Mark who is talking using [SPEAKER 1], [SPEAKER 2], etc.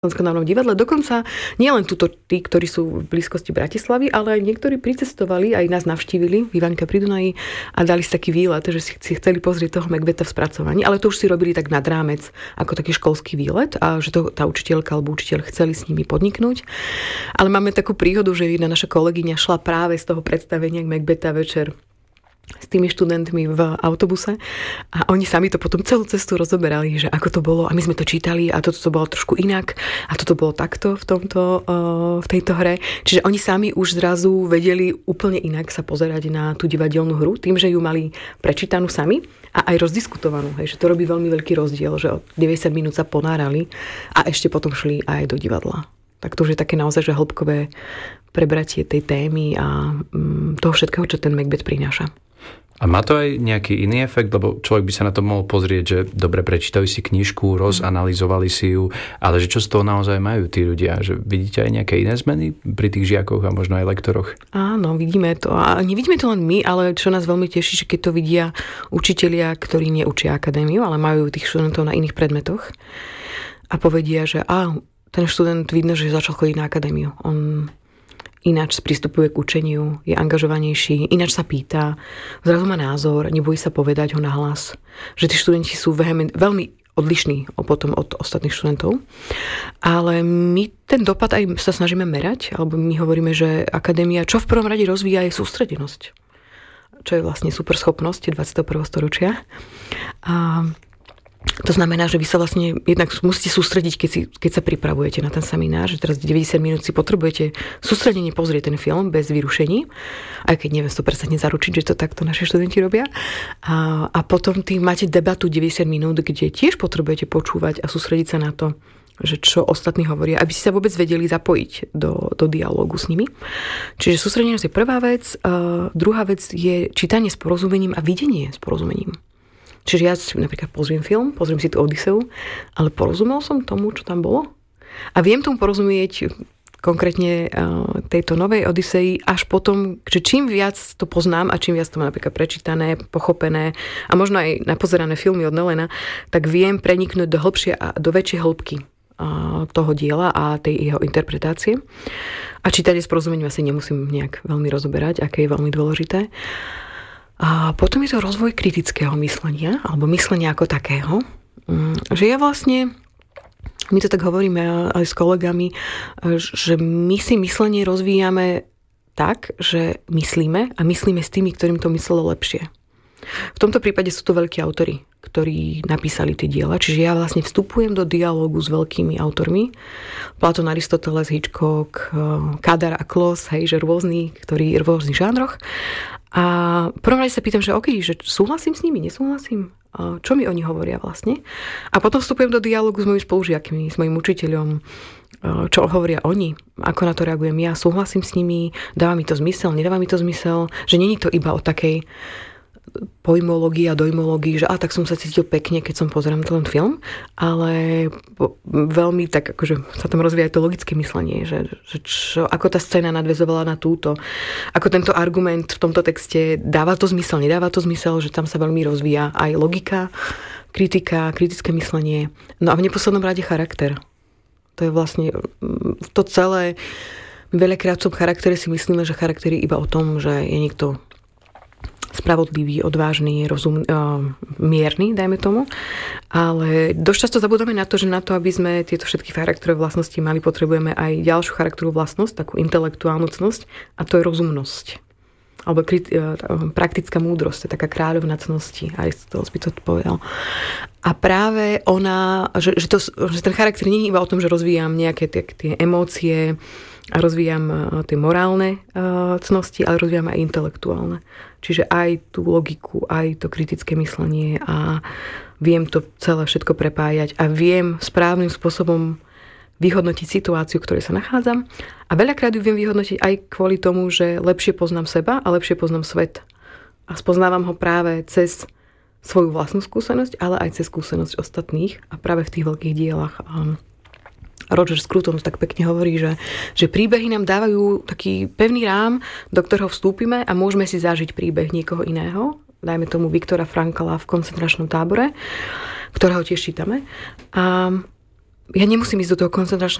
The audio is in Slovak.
[SPEAKER 1] Národnom divadle. Dokonca nielen tí, ktorí sú v blízkosti Bratislavy, ale aj niektorí pricestovali, aj nás navštívili v Ivánke pri Dunaji a dali si taký výlet, že si chceli pozrieť toho Macbetha v spracovaní, ale to už si robili tak nad rámec, ako taký školský výlet a že to tá učiteľka alebo učiteľ chceli s nimi podniknúť. Ale máme takú príhodu, že jedna naša kolegyňa šla práve z toho predstavenia Macbetha večer s tými študentmi v autobuse a oni sami to potom celú cestu rozoberali, že ako to bolo a my sme to čítali a toto to bolo trošku inak a toto bolo takto v tejto hre. Čiže oni sami už zrazu vedeli úplne inak sa pozerať na tú divadelnú hru, tým, že ju mali prečítanú sami a aj rozdiskutovanú. Hej, že to robí veľmi veľký rozdiel, že od 90 minút sa ponárali a ešte potom šli aj do divadla. Tak to už je také naozaj, že hĺbkové prebratie tej témy a toho všetkého, čo ten Macbeth prináša.
[SPEAKER 2] A má to aj nejaký iný efekt, lebo človek by sa na to mohol pozrieť, že dobre, prečítali si knižku, rozanalizovali si ju, ale že čo z toho naozaj majú tí ľudia? Že vidíte aj nejaké iné zmeny pri tých žiakoch a možno aj lektoroch?
[SPEAKER 1] Áno, vidíme to. A nevidíme to len my, ale čo nás veľmi teší, že keď to vidia učitelia, ktorí neučia akadémiu, ale majú tých študentov na iných predmetoch a povedia, že ten študent vidno, že začal chodiť na akadémiu. On ináč pristupuje k učeniu, je angažovanejší, ináč sa pýta, zrazu má názor, nebojí sa povedať ho nahlas. Že tí študenti sú veľmi odlišní potom od ostatných študentov. Ale my ten dopad aj sa snažíme merať, alebo my hovoríme, že akadémia, čo v prvom rade rozvíja, je sústredenosť. Čo je vlastne super schopnosť 21. storočia. A to znamená, že vy sa vlastne jednak musíte sústrediť, keď sa pripravujete na ten seminár, že teraz 90 minút si potrebujete sústredene pozrieť ten film bez vyrušení, aj keď neviem 100% zaručiť, že to takto naši študenti robia. A potom máte debatu 90 minút, kde tiež potrebujete počúvať a sústrediť sa na to, že čo ostatní hovoria, aby ste sa vôbec vedeli zapojiť do dialógu s nimi. Čiže sústredenosť je prvá vec. Druhá vec je čítanie s porozumením a videnie s porozumením. Čiže ja si napríklad pozriem si tú Odyseu, ale porozumel som tomu, čo tam bolo. A viem tomu porozumieť konkrétne tejto novej Odysei až potom, že čím viac to poznám a čím viac to mám napríklad prečítané, pochopené a možno aj napozerané filmy od Nolana, tak viem preniknúť do hĺbšie a do väčšej hĺbky toho diela a tej jeho interpretácie. A čítanie s porozumením asi nemusím nejak veľmi rozoberať, aké je veľmi dôležité. A potom je to rozvoj kritického myslenia, alebo myslenia ako takého. Že ja vlastne, my to tak hovoríme aj s kolegami, že my si myslenie rozvíjame tak, že myslíme a myslíme s tými, ktorým to myslelo lepšie. V tomto prípade sú to veľkí autori, ktorí napísali tie diela. Čiže ja vlastne vstupujem do dialógu s veľkými autormi. Platón, Aristoteles, Hitchcock, Kadar a Kloss, že ktorí v rôznych žánroch. A prvom rade sa pýtam, že že súhlasím s nimi, nesúhlasím? Čo mi oni hovoria vlastne? A potom vstupujem do dialógu s mojimi spolužiakmi, s mojim učiteľom, čo hovoria oni, ako na to reagujem ja, súhlasím s nimi, dáva mi to zmysel, nedáva mi to zmysel, že není to iba o takej pojmológii a dojmológii, že tak som sa cítil pekne, keď som pozeral ten film, ale veľmi tak, akože sa tam rozvíja aj to logické myslenie, že ako tá scéna nadväzovala na túto, ako tento argument v tomto texte, dáva to zmysel, nedáva to zmysel, že tam sa veľmi rozvíja aj logika, kritika, kritické myslenie, no a v neposlednom rade charakter. To je vlastne to celé, veľakrát v charaktere si myslíme, že charakter je iba o tom, že je niekto spravodlivý, odvážny, mierny, dajme tomu. Ale dosť často zabudáme na to, že na to, aby sme tieto všetky charakterové vlastnosti mali, potrebujeme aj ďalšiu charakterovú vlastnosť, takú intelektuálnu cnosť, a to je rozumnosť. Alebo praktická múdrosť, to je taká kráľovná cnosti, Aristoteles by to povedal. A práve ona, že ten charakter nie je iba o tom, že rozvíjam nejaké tie emócie a rozvíjam tie morálne cnosti, ale rozvíjam aj intelektuálne. Čiže aj tú logiku, aj to kritické myslenie a viem to celé všetko prepájať a viem správnym spôsobom vyhodnotiť situáciu, v ktorej sa nachádzam a veľakrát ju viem vyhodnotiť aj kvôli tomu, že lepšie poznám seba a lepšie poznám svet. A spoznávam ho práve cez svoju vlastnú skúsenosť, ale aj cez skúsenosť ostatných a práve v tých veľkých dielach. Roger Scruton tak pekne hovorí, že príbehy nám dávajú taký pevný rám, do ktorého vstúpime a môžeme si zažiť príbeh niekoho iného. Dajme tomu Viktora Frankla v koncentračnom tábore, ktorého tiež čítame. A ja nemusím ísť do toho koncentračného